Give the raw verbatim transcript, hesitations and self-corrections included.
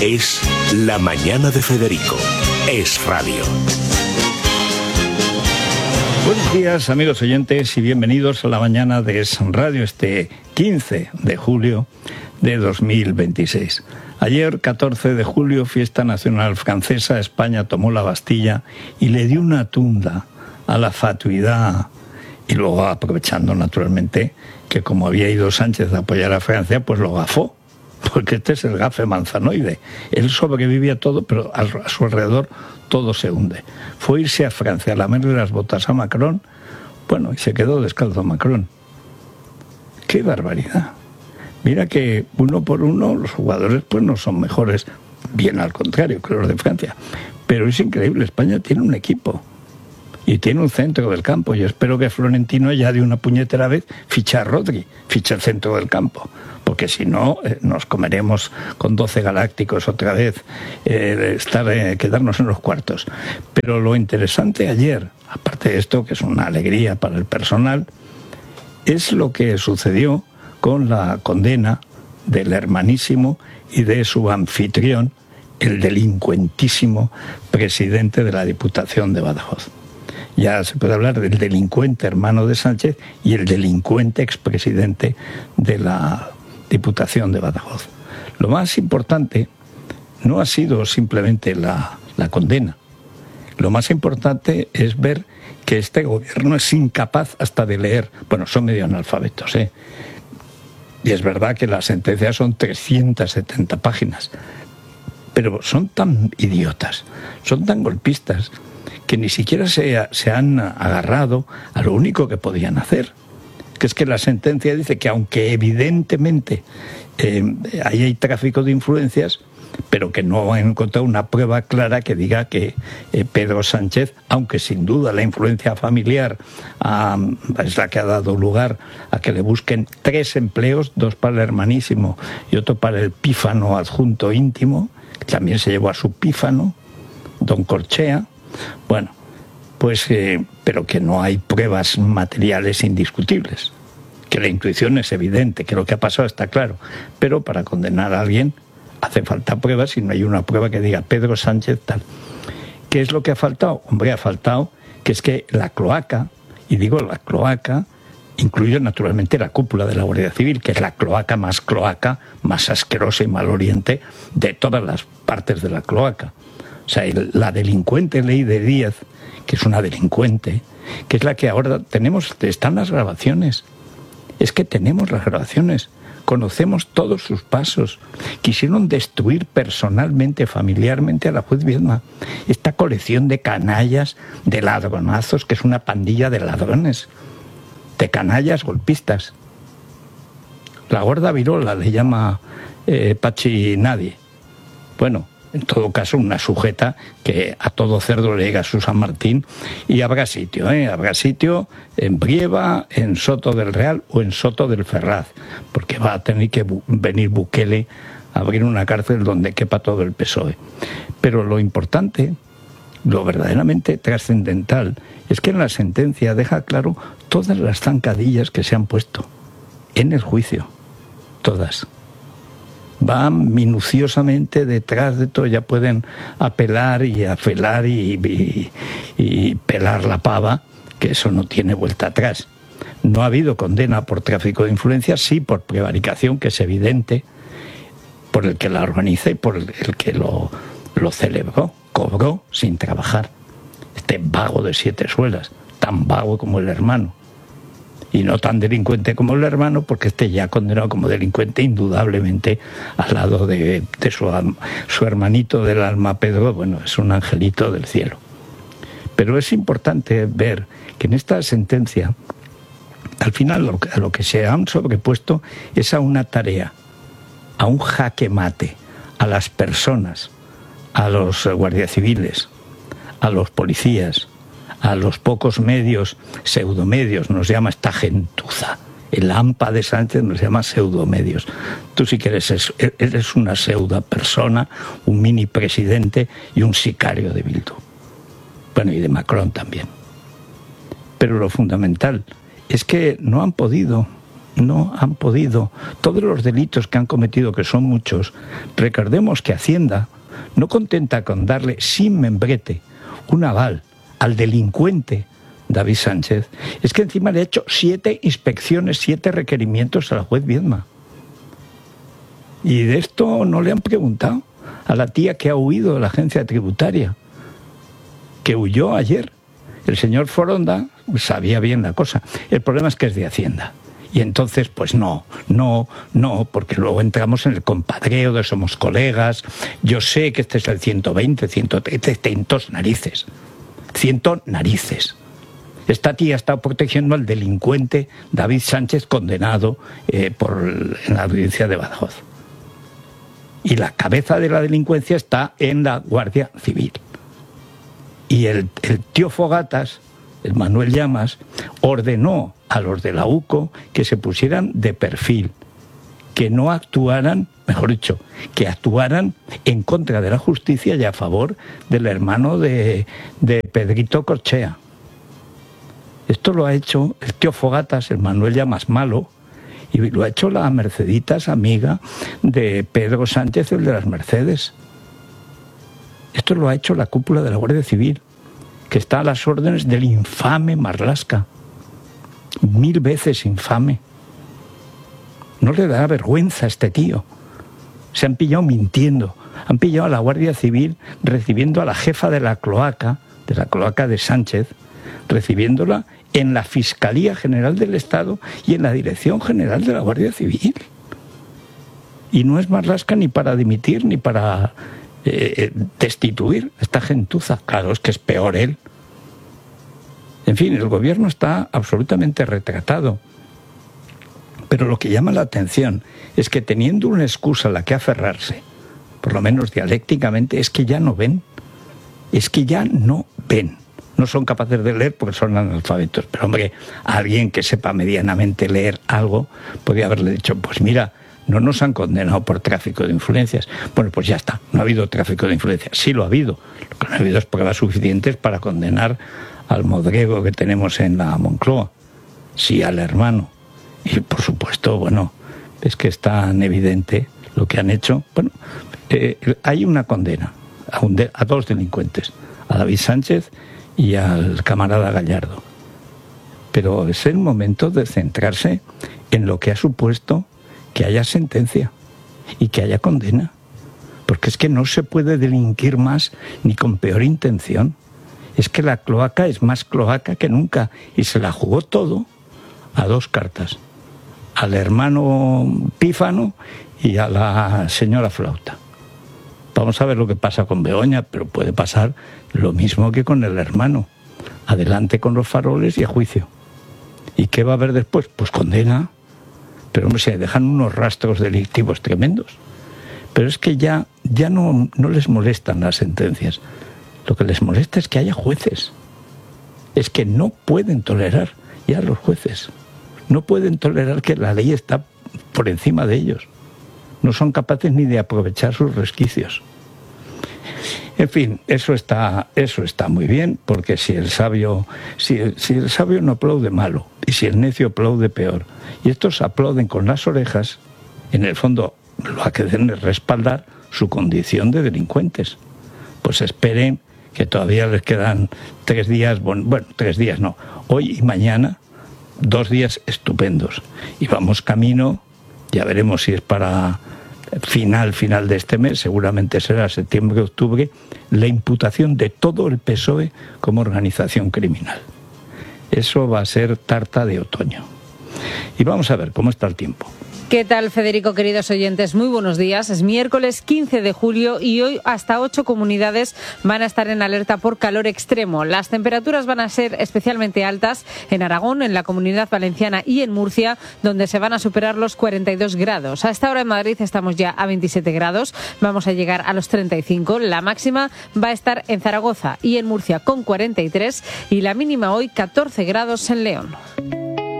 Es La Mañana de Federico. Es radio. Buenos días, amigos oyentes, y bienvenidos a La Mañana de Es Radio, este quince de julio de dos mil veintiséis. Ayer, catorce de julio, fiesta nacional francesa, España tomó la Bastilla y le dio una tunda a la fatuidad. Y luego, aprovechando naturalmente que como había ido Sánchez a apoyar a Francia, pues lo gafó, porque este es el gafe manzanoide. Él sobrevivía todo, pero a su alrededor todo se hunde. Fue irse a Francia a lamerle las botas a Macron, bueno, y se quedó descalzo Macron. ¡Qué barbaridad! Mira que uno por uno los jugadores pues no son mejores, bien al contrario que los de Francia. Pero es increíble, España tiene un equipo y tiene un centro del campo. Yo espero que Florentino ya de una puñetera vez ficha a Rodri, ficha el centro del campo, porque si no eh, nos comeremos con doce galácticos otra vez, eh, estar, eh, quedarnos en los cuartos. Pero lo interesante ayer, aparte de esto, que es una alegría para el personal, es lo que sucedió con la condena del hermanísimo y de su anfitrión, el delincuentísimo presidente de la Diputación de Badajoz. Ya se puede hablar del delincuente hermano de Sánchez y el delincuente expresidente de la Diputación de Badajoz. Lo más importante no ha sido simplemente la, la condena. Lo más importante es ver que este gobierno es incapaz hasta de leer. Bueno, son medio analfabetos, ¿eh? Y es verdad que las sentencias son trescientas setenta páginas. Pero son tan idiotas, son tan golpistas, que ni siquiera se, se han agarrado a lo único que podían hacer, que es que la sentencia dice que aunque evidentemente eh, ahí hay tráfico de influencias, pero que no han encontrado una prueba clara que diga que eh, Pedro Sánchez, aunque sin duda la influencia familiar ah, es la que ha dado lugar a que le busquen tres empleos, dos para el hermanísimo y otro para el pífano adjunto íntimo, que también se llevó a su pífano, don Corchea. Bueno, pues, eh, pero que no hay pruebas materiales indiscutibles, que la intuición es evidente, que lo que ha pasado está claro, pero para condenar a alguien hace falta pruebas y no hay una prueba que diga Pedro Sánchez tal. ¿Qué es lo que ha faltado? Hombre, ha faltado que es que la cloaca, y digo la cloaca, incluye naturalmente la cúpula de la Guardia Civil, que es la cloaca más cloaca, más asquerosa y maloriente de todas las partes de la cloaca. O sea, la delincuente ley de Díaz, que es una delincuente, que es la que ahora tenemos, están las grabaciones. Es que tenemos las grabaciones, conocemos todos sus pasos. Quisieron destruir personalmente, familiarmente a la juez Viedma. Esta colección de canallas, de ladronazos, que es una pandilla de ladrones, de canallas golpistas. La gorda virola le llama eh, Pachi Nadie. Bueno, en todo caso, una sujeta que a todo cerdo le llega a su San Martín, y habrá sitio, ¿eh? Habrá sitio en Brieva, en Soto del Real o en Soto del Ferraz, porque va a tener que bu- venir Bukele a abrir una cárcel donde quepa todo el P S O E. Pero lo importante, lo verdaderamente trascendental, es que en la sentencia deja claro todas las zancadillas que se han puesto en el juicio, todas. Van minuciosamente detrás de todo, ya pueden apelar y afelar y, y, y pelar la pava, que eso no tiene vuelta atrás. No ha habido condena por tráfico de influencias, sí por prevaricación, que es evidente, por el que la organiza y por el que lo, lo celebró, cobró sin trabajar. Este vago de siete suelas, tan vago como el hermano. Y no tan delincuente como el hermano, porque este ya condenado como delincuente indudablemente al lado de, de su, su hermanito del alma, Pedro. Bueno, es un angelito del cielo. Pero es importante ver que en esta sentencia, al final lo, a lo que se han sobrepuesto es a una tarea, a un jaque mate, a las personas, a los guardias civiles, a los policías, a los pocos medios, pseudomedios, nos llama esta gentuza. El AMPA de Sánchez nos llama pseudomedios. Tú sí que eres, eres una pseudo persona, un mini presidente y un sicario de Bildu. Bueno, y de Macron también. Pero lo fundamental es que no han podido no han podido. Todos los delitos que han cometido, que son muchos, recordemos que Hacienda no contenta con darle sin membrete un aval al delincuente David Sánchez, es que encima le ha hecho siete inspecciones, siete requerimientos a la juez Viedma. Y de esto no le han preguntado a la tía que ha huido de la agencia tributaria, que huyó ayer. El señor Foronda sabía bien la cosa. El problema es que es de Hacienda. Y entonces, pues no, no, no, porque luego entramos en el compadreo de somos colegas. Yo sé que este es el ciento veinte, ciento treinta, cientos narices. Ciento narices. Esta tía está protegiendo al delincuente David Sánchez, condenado eh, por en la audiencia de Badajoz. Y la cabeza de la delincuencia está en la Guardia Civil. Y el, el tío Fogatas, el Manuel Llamas, ordenó a los de la U C O que se pusieran de perfil, que no actuaran, mejor dicho, que actuaran en contra de la justicia y a favor del hermano de, de Pedrito Corchea. Esto lo ha hecho el tío Fogatas, el Manuel Llamas malo, y lo ha hecho la Merceditas, amiga de Pedro Sánchez, el de las Mercedes. Esto lo ha hecho la cúpula de la Guardia Civil, que está a las órdenes del infame Marlaska. Mil veces infame. No le da vergüenza a este tío. Se han pillado mintiendo. Han pillado a la Guardia Civil recibiendo a la jefa de la cloaca, de la cloaca de Sánchez, recibiéndola en la Fiscalía General del Estado y en la Dirección General de la Guardia Civil. Y no es Marlaska ni para dimitir ni para eh, destituir a esta gentuza. Claro, es que es peor él. En fin, el gobierno está absolutamente retratado. Pero lo que llama la atención es que teniendo una excusa a la que aferrarse, por lo menos dialécticamente, es que ya no ven. Es que ya no ven. No son capaces de leer porque son analfabetos. Pero hombre, alguien que sepa medianamente leer algo podría haberle dicho, pues mira, no nos han condenado por tráfico de influencias. Bueno, pues ya está, no ha habido tráfico de influencias. Sí lo ha habido. Lo que no ha habido es pruebas suficientes para condenar al modrego que tenemos en la Moncloa. Sí, al hermano. Y por supuesto, bueno, es que es tan evidente lo que han hecho. Bueno, eh, hay una condena a, un de, a dos delincuentes, a David Sánchez y al camarada Gallardo. Pero es el momento de centrarse en lo que ha supuesto que haya sentencia y que haya condena. Porque es que no se puede delinquir más ni con peor intención. Es que la cloaca es más cloaca que nunca y se la jugó todo a dos cartas. Al hermano Pífano y a la señora Flauta. Vamos a ver lo que pasa con Begoña, pero puede pasar lo mismo que con el hermano. Adelante con los faroles y a juicio. ¿Y qué va a haber después? Pues condena. Pero hombre, se dejan unos rastros delictivos tremendos. Pero es que ya, ya no, no les molestan las sentencias. Lo que les molesta es que haya jueces. Es que no pueden tolerar ya los jueces. No pueden tolerar que la ley está por encima de ellos. No son capaces ni de aprovechar sus resquicios. En fin, eso está, eso está muy bien, porque si el sabio, si el, si el sabio no aplaude, malo, y si el necio aplaude, peor. Y estos aplauden con las orejas, en el fondo lo que hacen es respaldar su condición de delincuentes. Pues esperen que todavía les quedan tres días, bueno, bueno, tres días no, hoy y mañana, dos días estupendos. Y vamos camino, ya veremos si es para final, final de este mes, seguramente será septiembre, octubre, la imputación de todo el P S O E como organización criminal. Eso va a ser tarta de otoño. Y vamos a ver cómo está el tiempo. ¿Qué tal, Federico, queridos oyentes? Muy buenos días. Es miércoles quince de julio y hoy hasta ocho comunidades van a estar en alerta por calor extremo. Las temperaturas van a ser especialmente altas en Aragón, en la Comunidad Valenciana y en Murcia, donde se van a superar los cuarenta y dos grados. A esta hora en Madrid estamos ya a veintisiete grados, vamos a llegar a los treinta y cinco. La máxima va a estar en Zaragoza y en Murcia con cuarenta y tres y la mínima hoy catorce grados en León.